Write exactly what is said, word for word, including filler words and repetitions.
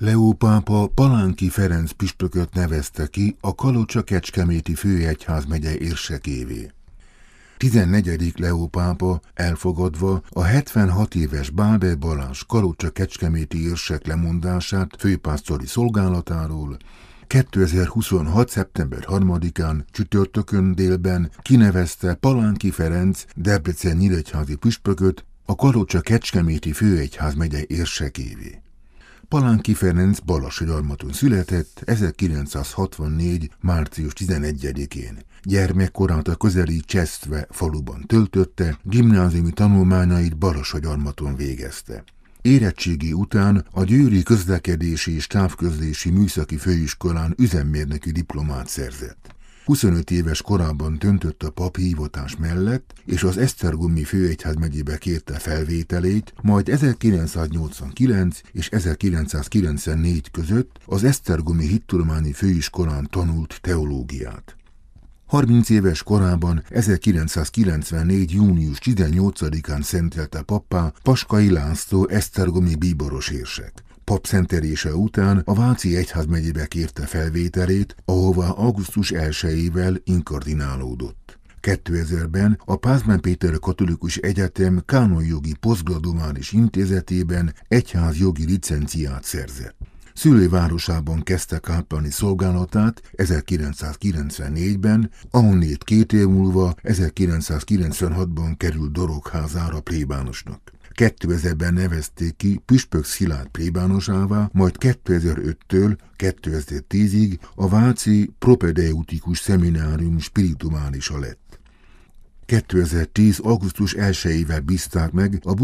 Leó pápa Palánki Ferenc püspököt nevezte ki a Kalocsa-Kecskeméti főegyházmegye érsekévé. tizennegyedik Leó pápa elfogadva a hetvenhat éves Báder Balázs Kalocsa-Kecskeméti érsek lemondását főpásztori szolgálatáról, kétezer-huszonhat. szeptember harmadikán csütörtökön délben kinevezte Palánki Ferenc Debrecen nyíregyházi püspököt a Kalocsa-Kecskeméti főegyházmegye érsekévé. Palánki Ferenc Balassagyarmaton született ezerkilencszázhatvannégy. március tizenegyedikén. Gyermekkorát a közeli Csesztve faluban töltötte, gimnáziumi tanulmányait Balassagyarmaton végezte. Érettségi után a Győri Közlekedési és Távközlési Műszaki Főiskolán üzemmérnöki diplomát szerzett. huszonöt éves korában döntött a papi hivatás mellett, és az Esztergomi főegyházmegyébe kérte felvételét, majd ezerkilencszáznyolcvankilenc és ezerkilencszázkilencvennégy között az Esztergomi Hittudományi Főiskolán tanult teológiát. harminc éves korában ezerkilencszázkilencvennégy. június tizennyolcadikán szentelte pappá Paskai László esztergomi bíboros érsek. Papszentelése után a Váci egyházmegyébe kérte felvételét, ahová augusztus elsejével inkardinálódott. kétezerben a Pázmány Péter Katolikus Egyetem kánonjogi posztgraduális intézetében egyházjogi licenciát szerzett. Szülővárosában kezdte káplani szolgálatát ezerkilencszázkilencvennégyben, ahonnét két év múlva ezerkilencszázkilencvenhatban került Dorogházára plébánosnak. kétezerben nevezték ki Püspök Szilárd plébánosává, majd kétezer-öttől kétezer-tízig a Váci Propedeutikus Szeminárium spirituálisa lett. kétezer-tíz. augusztus elsejével bízták meg a